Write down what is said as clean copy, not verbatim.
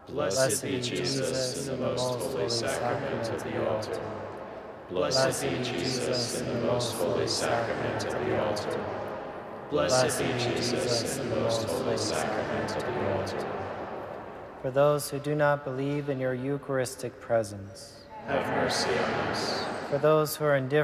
Blessed be Jesus in the most holy sacrament of the altar. Blessed be Jesus in the most holy sacrament of the altar. Blessed be Jesus in the most holy sacrament of the altar. For those who do not believe in your Eucharistic presence, Have mercy on us. for those who are indifferent